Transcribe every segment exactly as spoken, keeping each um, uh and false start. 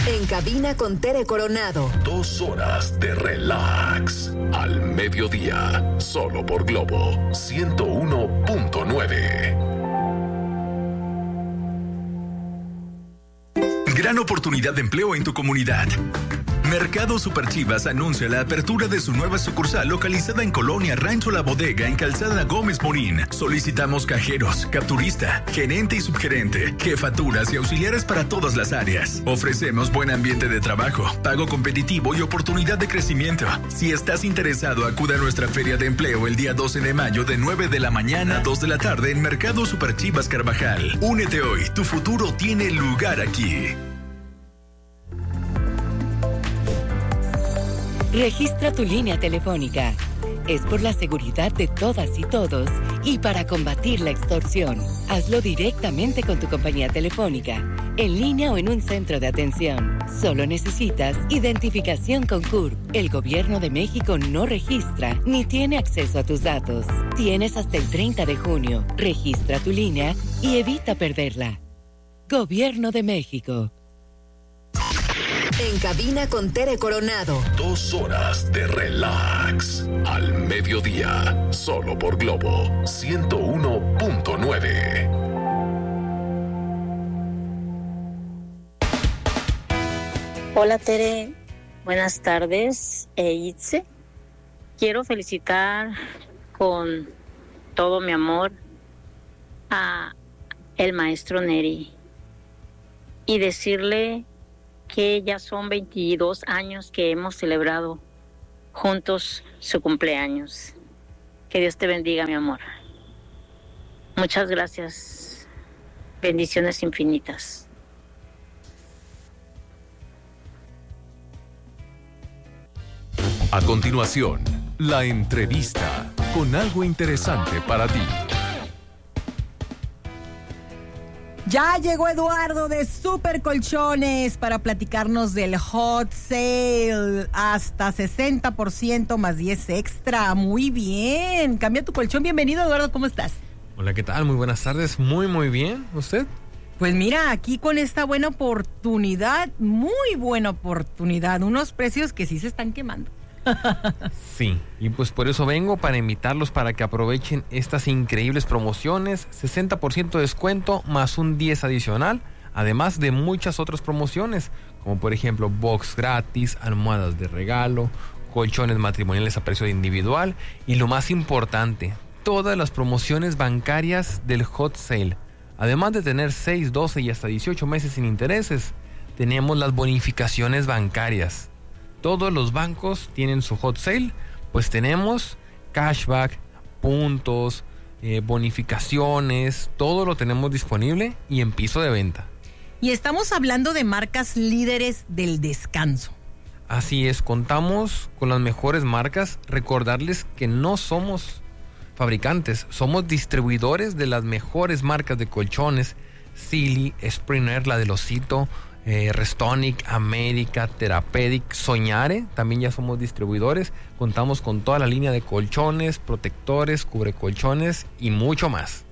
En cabina con Tere Coronado. Dos horas de relax. Al mediodía. Solo por Globo ciento uno punto nueve. Gran oportunidad de empleo en tu comunidad. Mercado Super Chivas anuncia la apertura de su nueva sucursal localizada en Colonia Rancho La Bodega en Calzada Gómez Morín. Solicitamos cajeros, capturista, gerente y subgerente, jefaturas y auxiliares para todas las áreas. Ofrecemos buen ambiente de trabajo, pago competitivo y oportunidad de crecimiento. Si estás interesado, acude a nuestra feria de empleo el día doce de mayo de nueve de la mañana a dos de la tarde en Mercado Super Chivas Carvajal. Únete hoy, tu futuro tiene lugar aquí. Registra tu línea telefónica. Es por la seguridad de todas y todos y para combatir la extorsión. Hazlo directamente con tu compañía telefónica, en línea o en un centro de atención. Solo necesitas identificación con C U R P. El Gobierno de México no registra ni tiene acceso a tus datos. Tienes hasta el treinta de junio. Registra tu línea y evita perderla. Gobierno de México. En cabina con Tere Coronado. Dos horas de relax. Al mediodía. Solo por Globo ciento uno punto nueve. Hola Tere, buenas tardes. E Itze, quiero felicitar con todo mi amor a el maestro Neri y decirle que ya son veintidós años que hemos celebrado juntos su cumpleaños. Que Dios te bendiga, mi amor. Muchas gracias. Bendiciones infinitas. A continuación, la entrevista con algo interesante para ti. Ya llegó Eduardo de Super Colchones para platicarnos del hot sale. Hasta sesenta por ciento más diez extra. Muy bien. Cambia tu colchón. Bienvenido, Eduardo. ¿Cómo estás? Hola, ¿qué tal? Muy buenas tardes. Muy, muy bien. ¿Usted? Pues mira, aquí con esta buena oportunidad, muy buena oportunidad. Unos precios que sí se están quemando. Sí, y pues por eso vengo para invitarlos para que aprovechen estas increíbles promociones, sesenta por ciento de descuento más un diez adicional, además de muchas otras promociones, como por ejemplo box gratis, almohadas de regalo, colchones matrimoniales a precio de individual y lo más importante, todas las promociones bancarias del hot sale. Además de tener seis, doce y hasta dieciocho meses sin intereses, tenemos las bonificaciones bancarias. Todos los bancos tienen su hot sale, pues tenemos cashback, puntos, eh, bonificaciones, todo lo tenemos disponible y en piso de venta. Y estamos hablando de marcas líderes del descanso. Así es, contamos con las mejores marcas. Recordarles que no somos fabricantes, somos distribuidores de las mejores marcas de colchones, Sealy, Springer, la del Osito, Eh, Restonic, América, Therapeutic, Soñare, también ya somos distribuidores. Contamos con toda la línea de colchones, protectores, cubrecolchones y mucho más.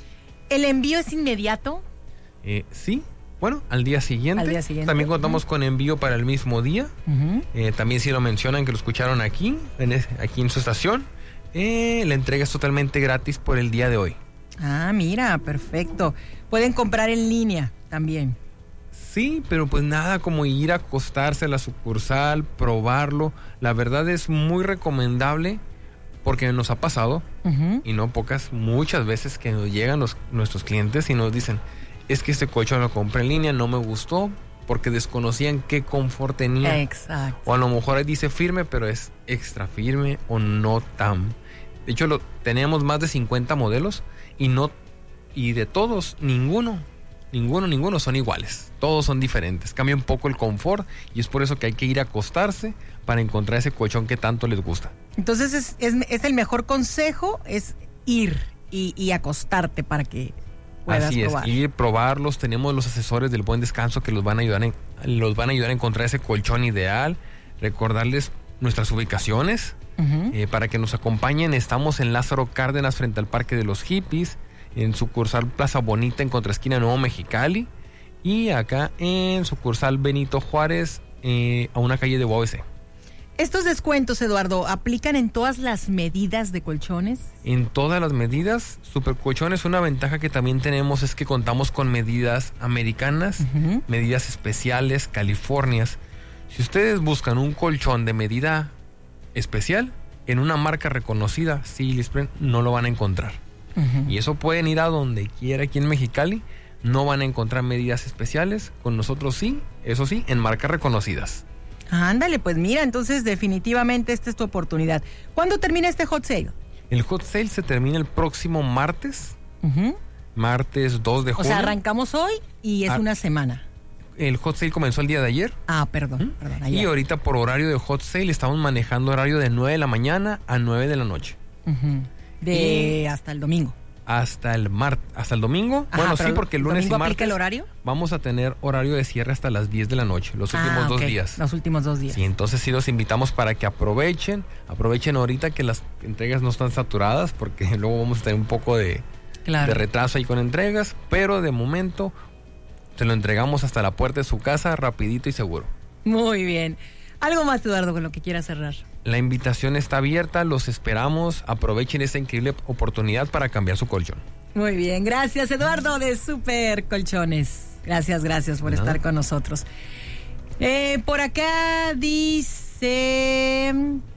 ¿El envío es inmediato? Eh, sí, bueno, al día siguiente. Al día siguiente. También contamos uh-huh. con envío para el mismo día. Uh-huh. Eh, también si lo mencionan que lo escucharon aquí, en es, aquí en su estación, eh, la entrega es totalmente gratis por el día de hoy. Ah, mira, perfecto. Pueden comprar en línea también. Sí, pero pues nada como ir a acostarse a la sucursal, probarlo. La verdad es muy recomendable porque nos ha pasado, uh-huh. y no pocas, muchas veces que nos llegan los, nuestros clientes y nos dicen, es que este colchón lo compré en línea, no me gustó porque desconocían qué confort tenía. Exacto. O a lo mejor ahí dice firme, pero es extra firme o no tan. De hecho, lo, tenemos más de cincuenta modelos y no y de todos, ninguno. Ninguno, ninguno son iguales. Todos son diferentes. Cambia un poco el confort y es por eso que hay que ir a acostarse para encontrar ese colchón que tanto les gusta. Entonces es, es, es el mejor consejo, es ir y, y acostarte para que puedas Así probar. es, ir, probarlos. Tenemos los asesores del Buen Descanso que los van a ayudar en, los van a ayudar a encontrar ese colchón ideal. Recordarles nuestras ubicaciones, uh-huh. eh, para que nos acompañen. Estamos en Lázaro Cárdenas frente al Parque de los Hippies, en sucursal Plaza Bonita en contraesquina Nuevo Mexicali, y acá en sucursal Benito Juárez, eh, a una calle de U A B C. ¿Estos descuentos, Eduardo, aplican en todas las medidas de colchones? En todas las medidas. Supercolchones, una ventaja que también tenemos es que contamos con medidas americanas, uh-huh. medidas especiales, Californias. Si ustedes buscan un colchón de medida especial en una marca reconocida, Silisprem, no lo van a encontrar. Uh-huh. Y eso pueden ir a donde quiera aquí en Mexicali, no van a encontrar medidas especiales. Con nosotros sí, eso sí, en marcas reconocidas. Ándale, pues mira, entonces definitivamente esta es tu oportunidad. ¿Cuándo termina este hot sale? El hot sale se termina el próximo martes, uh-huh. martes dos de junio. O sea, arrancamos hoy y es ah, una semana. El hot sale comenzó el día de ayer. Ah, perdón, ¿Mm? perdón. Ayer. Y ahorita por horario de hot sale estamos manejando horario de nueve de la mañana a nueve de la noche. Uh-huh. De y hasta el domingo. Hasta el mar, hasta el domingo. Ajá, bueno, sí, porque el lunes y martes aplica el horario. Vamos a tener horario de cierre hasta las diez de la noche, los últimos ah, dos okay. días. Los últimos dos días. Sí, entonces sí los invitamos para que aprovechen, aprovechen ahorita que las entregas no están saturadas, porque luego vamos a tener un poco de, claro. de retraso ahí con entregas, pero de momento se lo entregamos hasta la puerta de su casa, rapidito y seguro. Muy bien. Algo más, Eduardo, con lo que quieras cerrar. La invitación está abierta, los esperamos, aprovechen esta increíble oportunidad para cambiar su colchón. Muy bien, gracias Eduardo de Super Colchones. Gracias, gracias por no. estar con nosotros. Eh, por acá dice,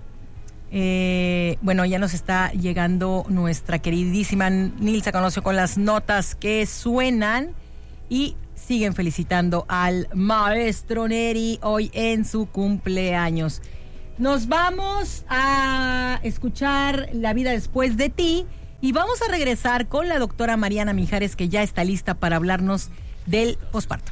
eh, bueno, ya nos está llegando nuestra queridísima Nilsa Conoció con las notas que suenan y siguen felicitando al maestro Neri hoy en su cumpleaños. Nos vamos a escuchar La vida después de ti y vamos a regresar con la doctora Mariana Mijares, que ya está lista para hablarnos del posparto.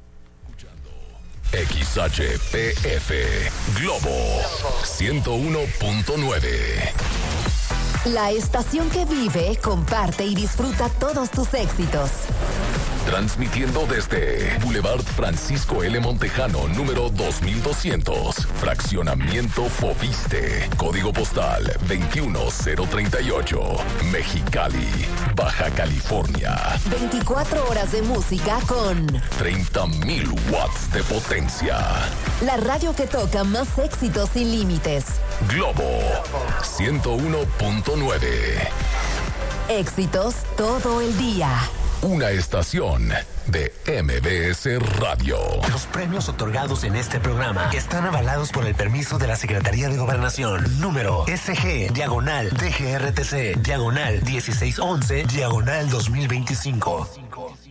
X H P F Globo ciento uno punto nueve. La estación que vive, comparte y disfruta todos tus éxitos. Transmitiendo desde Boulevard Francisco L. Montejano, número dos mil doscientos, Fraccionamiento Fobiste, Código Postal veintiuno cero treinta y ocho, Mexicali, Baja California. veinticuatro horas de música con treinta mil watts de potencia. La radio que toca más éxitos sin límites. Globo ciento uno punto nueve. Éxitos todo el día. Una estación de M B S Radio. Los premios otorgados en este programa están avalados por el permiso de la Secretaría de Gobernación. Número S G, diagonal, D G R T C, diagonal dieciséis once, diagonal dos mil veinticinco.